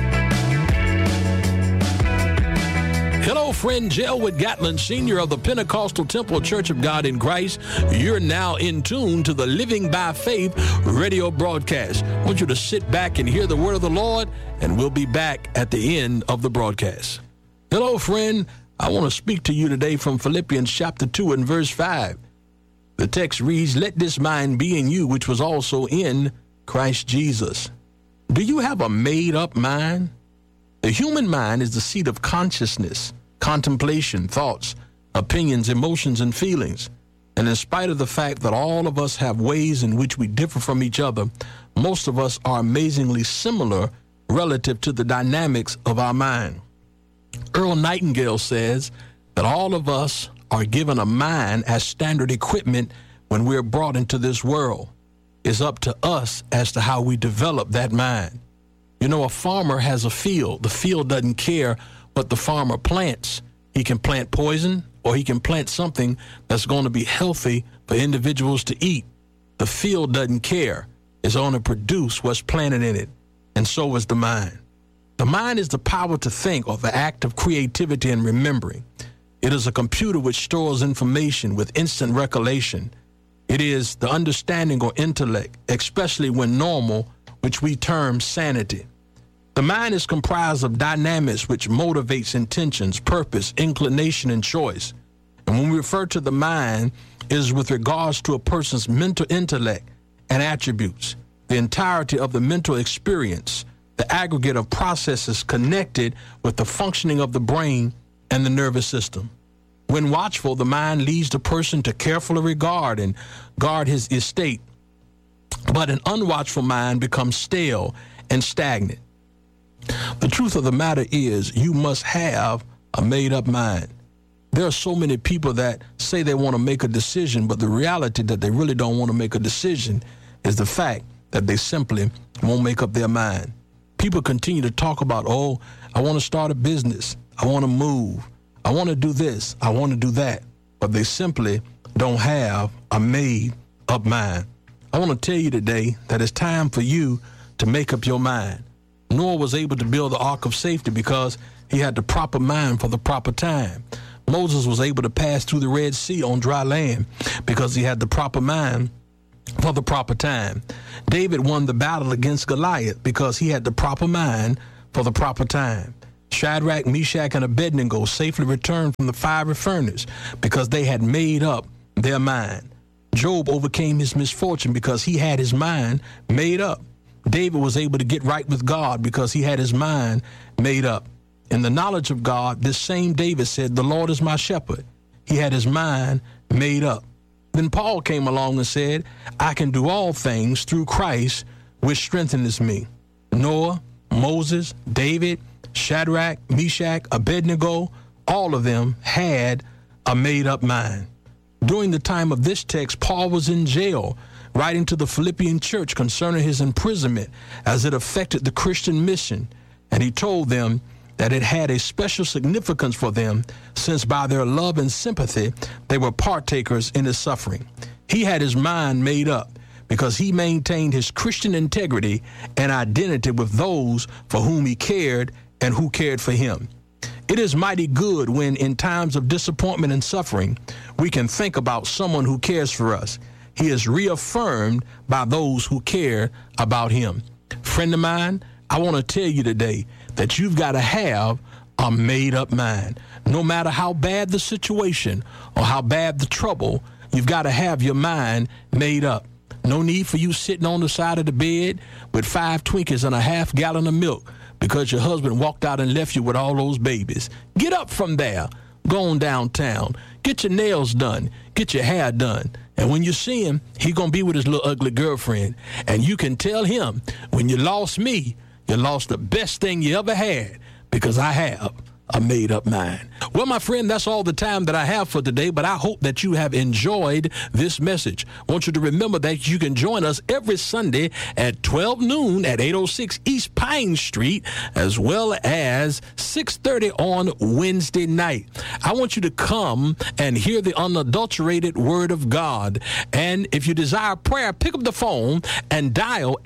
Hello, friend. Jelwood Gatlin, senior of the Pentecostal Temple Church of God in Christ. You're now in tune to the Living by Faith radio broadcast. I want you to sit back and hear the word of the Lord, and we'll be back at the end of the broadcast. Hello, friend. I want to speak to you today from Philippians chapter 2 and verse 5. The text reads, "Let this mind be in you, which was also in Christ Jesus." Do you have a made-up mind? The human mind is the seat of consciousness, contemplation, thoughts, opinions, emotions, and feelings. And in spite of the fact that all of us have ways in which we differ from each other, most of us are amazingly similar relative to the dynamics of our mind. Earl Nightingale says that all of us are given a mind as standard equipment when we're brought into this world. It's up to us as to how we develop that mind. You know, a farmer has a field. The field doesn't care what the farmer plants. He can plant poison or he can plant something that's going to be healthy for individuals to eat. The field doesn't care. It's going to produce what's planted in it. And so is the mind. The mind is the power to think, or the act of creativity and remembering. It is a computer which stores information with instant recollection. It is the understanding or intellect, especially when normal, which we term sanity. The mind is comprised of dynamics which motivates intentions, purpose, inclination, and choice. And when we refer to the mind, it is with regards to a person's mental intellect and attributes, the entirety of the mental experience, the aggregate of processes connected with the functioning of the brain and the nervous system. When watchful, the mind leads the person to carefully regard and guard his estate. But an unwatchful mind becomes stale and stagnant. The truth of the matter is you must have a made-up mind. There are so many people that say they want to make a decision, but the reality that they really don't want to make a decision is the fact that they simply won't make up their mind. People continue to talk about, oh, I want to start a business. I want to move. I want to do this. I want to do that. But they simply don't have a made-up mind. I want to tell you today that it's time for you to make up your mind. Noah was able to build the ark of safety because he had the proper mind for the proper time. Moses was able to pass through the Red Sea on dry land because he had the proper mind for the proper time. David won the battle against Goliath because he had the proper mind for the proper time. Shadrach, Meshach, and Abednego safely returned from the fiery furnace because they had made up their mind. Job overcame his misfortune because he had his mind made up. David was able to get right with God because he had his mind made up. In the knowledge of God, this same David said, "The Lord is my shepherd." He had his mind made up. Then Paul came along and said, "I can do all things through Christ, which strengthens me." Noah, Moses, David, Shadrach, Meshach, Abednego, all of them had a made-up mind. During the time of this text, Paul was in jail, writing to the Philippian church concerning his imprisonment as it affected the Christian mission, and he told them that it had a special significance for them, since by their love and sympathy, they were partakers in his suffering. He had his mind made up because he maintained his Christian integrity and identity with those for whom he cared and who cared for him. It is mighty good when, in times of disappointment and suffering, we can think about someone who cares for us. He is reaffirmed by those who care about him. Friend of mine, I want to tell you today that you've got to have a made-up mind. No matter how bad the situation or how bad the trouble, you've got to have your mind made up. No need for you sitting on the side of the bed with 5 Twinkies and a half gallon of milk because your husband walked out and left you with all those babies. Get up from there. Go on downtown. Get your nails done. Get your hair done. And when you see him, he's going to be with his little ugly girlfriend. And you can tell him, when you lost me, you lost the best thing you ever had, because I have a made-up mind. Well, my friend, that's all the time that I have for today, but I hope that you have enjoyed this message. I want you to remember that you can join us every Sunday at 12 noon at 806 East Pine Street, as well as 6:30 on Wednesday night. I want you to come and hear the unadulterated Word of God. And if you desire prayer, pick up the phone and dial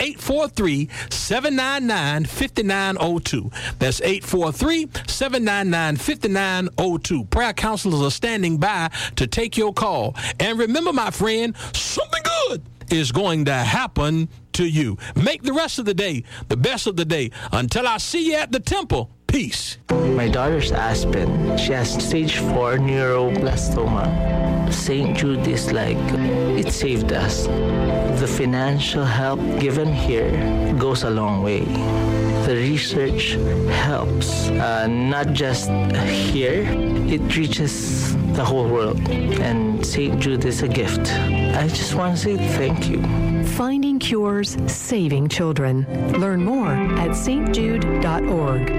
843-799-5902. That's 843-799-5902. Prayer counselors are standing by to take your call. And remember, my friend, something good is going to happen to you. Make the rest of the day the best of the day. Until I see you at the temple, peace. My daughter's Aspen. She has stage 4 neuroblastoma. St. Jude is like, it saved us. The financial help given here goes a long way. The research helps, not just here, it reaches the whole world. And St. Jude is a gift. I just want to say thank you. Finding cures, saving children. Learn more at stjude.org.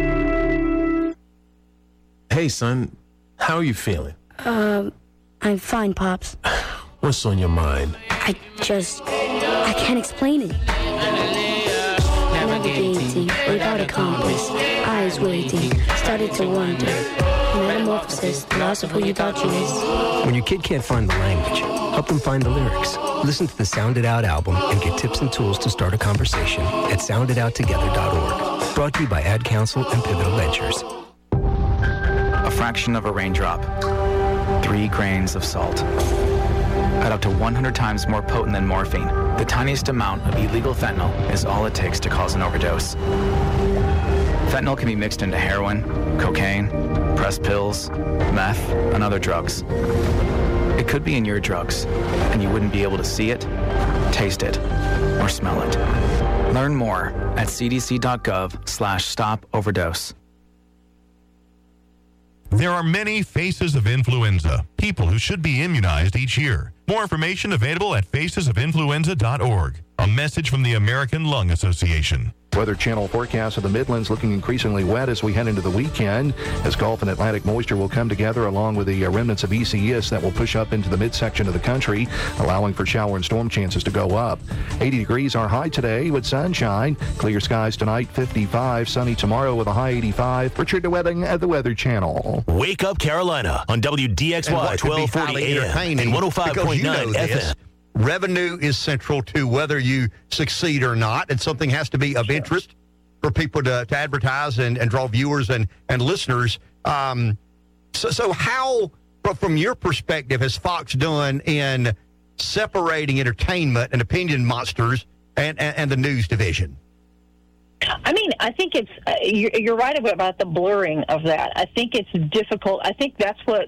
Hey, son, how are you feeling? I'm fine, Pops. What's on your mind? I can't explain it. Navigating without a compass, eyes waiting, started to wonder. Metamorphosis, the loss of who you thought you was. When your kid can't find the language, help them find the lyrics. Listen to the Sound It Out album and get tips and tools to start a conversation at soundidouttogether.org. Brought to you by Ad Council and Pivotal Ventures. A fraction of a raindrop, 3 grains of salt. At up to 100 times more potent than morphine, the tiniest amount of illegal fentanyl is all it takes to cause an overdose. Fentanyl can be mixed into heroin, cocaine, pressed pills, meth, and other drugs. It could be in your drugs, and you wouldn't be able to see it, taste it, or smell it. Learn more at cdc.gov/stop overdose. There are many faces of influenza, people who should be immunized each year. More information available at facesofinfluenza.org. A message from the American Lung Association. Weather Channel forecast of the Midlands looking increasingly wet as we head into the weekend, as Gulf and Atlantic moisture will come together along with the remnants of ECS that will push up into the midsection of the country, allowing for shower and storm chances to go up. 80 degrees our high today with sunshine. Clear skies tonight, 55. Sunny tomorrow with a high 85. Richard DeWething at the Weather Channel. Wake Up Carolina on WDXY 1240 AM and 105.9 FM. Revenue is central to whether you succeed or not, and something has to be of interest for people to advertise and draw viewers and listeners. So how, from your perspective, has Fox done in separating entertainment and opinion monsters and the news division? I mean, I think it's you're right about the blurring of that. I think it's difficult. I think that's what